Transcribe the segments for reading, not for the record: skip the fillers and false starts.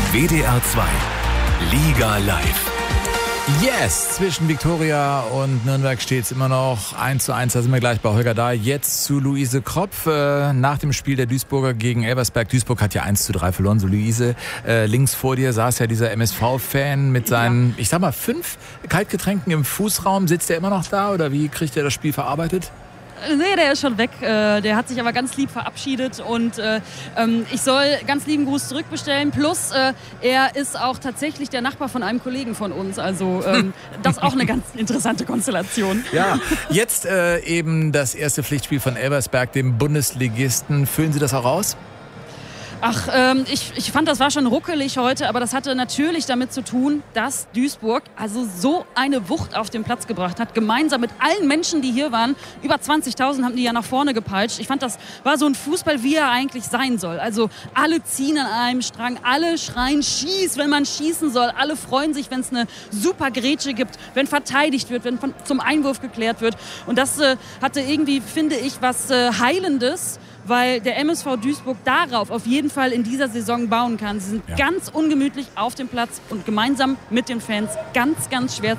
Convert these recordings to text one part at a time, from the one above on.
WDR 2 Liga Live. Yes, zwischen Viktoria und Nürnberg steht es immer noch 1:1. Da sind wir gleich bei Holger Dahl. Jetzt zu Luise Kropf. Nach dem Spiel der Duisburger gegen Elversberg. Duisburg hat ja 1:3 verloren. So, Luise, links vor dir saß ja dieser MSV-Fan mit seinen, ich sag mal, 5 Kaltgetränken im Fußraum. Sitzt der immer noch da oder wie kriegt er das Spiel verarbeitet? Nee, der ist schon weg. Der hat sich aber ganz lieb verabschiedet und ich soll ganz lieben Gruß zurückbestellen. Plus, er ist auch tatsächlich der Nachbar von einem Kollegen von uns. Also das ist auch eine ganz interessante Konstellation. Ja, jetzt eben das erste Pflichtspiel von Elversberg, dem Bundesligisten. Füllen Sie das auch aus? Ach, ich fand, das war schon ruckelig heute, aber das hatte natürlich damit zu tun, dass Duisburg also so eine Wucht auf den Platz gebracht hat, gemeinsam mit allen Menschen, die hier waren. Über 20.000 haben die ja nach vorne gepeitscht. Ich fand, das war so ein Fußball, wie er eigentlich sein soll. Also alle ziehen an einem Strang, alle schreien Schieß, wenn man schießen soll. Alle freuen sich, wenn es eine super Grätsche gibt, wenn verteidigt wird, wenn zum Einwurf geklärt wird. Und das hatte irgendwie, finde ich, was Heilendes, weil der MSV Duisburg darauf auf jeden Fall in dieser Saison bauen kann. Sie sind ganz ungemütlich auf dem Platz und gemeinsam mit den Fans ganz, ganz schwer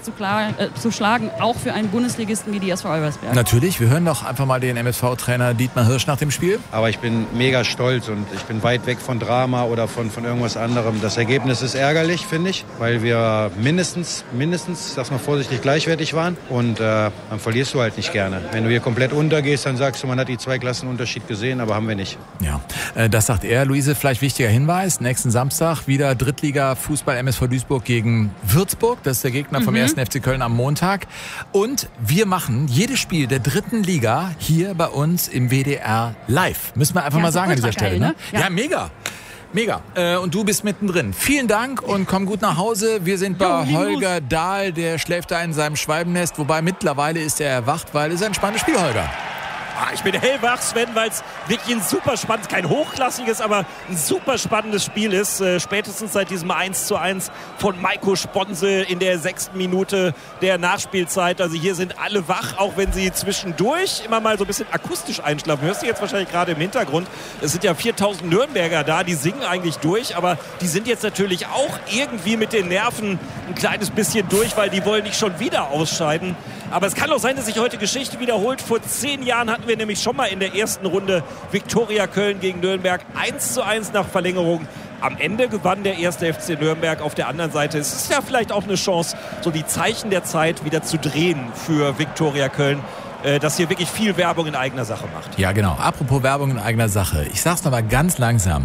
zu schlagen, auch für einen Bundesligisten wie die SV Elversberg. Natürlich, wir hören doch einfach mal den MSV-Trainer Dietmar Hirsch nach dem Spiel. Aber ich bin mega stolz und ich bin weit weg von Drama oder von irgendwas anderem. Das Ergebnis ist ärgerlich, finde ich, weil wir mindestens, sag's mal vorsichtig, gleichwertig waren und dann verlierst du halt nicht gerne. Wenn du hier komplett untergehst, dann sagst du, man hat die 2 Klassen Unterschied gesehen, aber haben wir nicht. Ja, das sagt er. Luise, vielleicht wichtiger Hinweis. Nächsten Samstag wieder Drittliga-Fußball MSV Duisburg gegen Würzburg. Das ist der Gegner vom 1. FC Köln am Montag. Und wir machen jedes Spiel der 3. Liga hier bei uns im WDR live. Müssen wir einfach mal sagen an dieser Stelle. Ne? Ja, mega. Mega. Und du bist mittendrin. Vielen Dank und komm gut nach Hause. Wir sind bei Holger Dahl. Der schläft da in seinem Schwalbennest. Wobei mittlerweile ist er erwacht, weil es ein spannendes Spiel, Holger. Ich bin hellwach, Sven, weil es wirklich ein super spannendes, kein hochklassiges, aber ein super spannendes Spiel ist. Spätestens seit diesem 1:1 von Maiko Sponsel in der 6. Minute der Nachspielzeit. Also hier sind alle wach, auch wenn sie zwischendurch immer mal so ein bisschen akustisch einschlafen. Hörst du jetzt wahrscheinlich gerade im Hintergrund. Es sind ja 4.000 Nürnberger da, die singen eigentlich durch, aber die sind jetzt natürlich auch irgendwie mit den Nerven ein kleines bisschen durch, weil die wollen nicht schon wieder ausscheiden. Aber es kann auch sein, dass sich heute Geschichte wiederholt. Vor 10 Jahren hatten wir nämlich schon mal in der ersten Runde Viktoria Köln gegen Nürnberg 1:1 nach Verlängerung. Am Ende gewann der 1. FC Nürnberg. Auf der anderen Seite ist es ja vielleicht auch eine Chance, so die Zeichen der Zeit wieder zu drehen für Viktoria Köln, das hier wirklich viel Werbung in eigener Sache macht. Ja, genau. Apropos Werbung in eigener Sache. Ich sag's noch mal ganz langsam.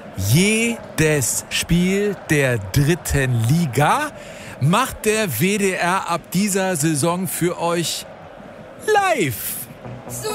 Jedes Spiel der 3. Liga macht der WDR ab dieser Saison für euch live.